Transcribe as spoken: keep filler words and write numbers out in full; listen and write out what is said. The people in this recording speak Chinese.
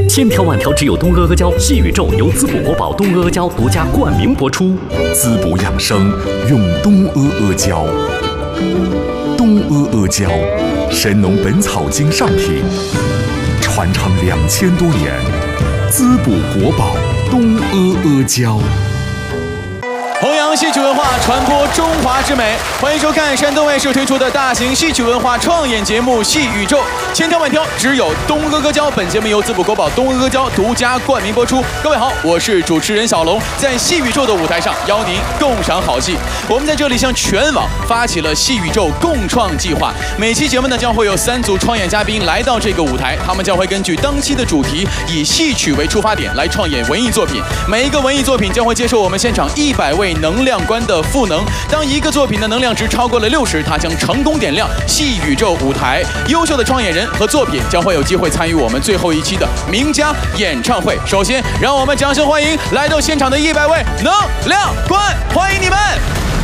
千条万条只有东阿阿胶，细宇宙由滋补国宝东阿阿胶独家冠名播出。 滋补养生用东阿阿胶，东阿阿胶，神农本草经上品，传承两千多年，滋补国宝东阿阿胶。 弘扬戏曲文化，传播中华之美。欢迎收看山东卫视推出的大型戏曲文化创演节目《戏宇宙》，千挑万挑，只有东阿阿胶。本节目由滋补国宝东阿阿胶独家冠名播出。各位好，我是主持人小龙，在戏宇宙的舞台上邀您共赏好戏。我们在这里向全网发起了戏宇宙共创计划，每期节目呢将会有三组创演嘉宾来到这个舞台，他们将会根据当期的主题，以戏曲为出发点来创演文艺作品。每一个文艺作品将会接受我们现场一百位能量观的赋能。当一个作品的能量值超过了六十，它将成功点亮戏宇宙舞台。优秀的创演人和作品将会有机会参与我们最后一期的名家演唱会。首先，让我们掌声欢迎来到现场的一百位能量观，欢迎你们！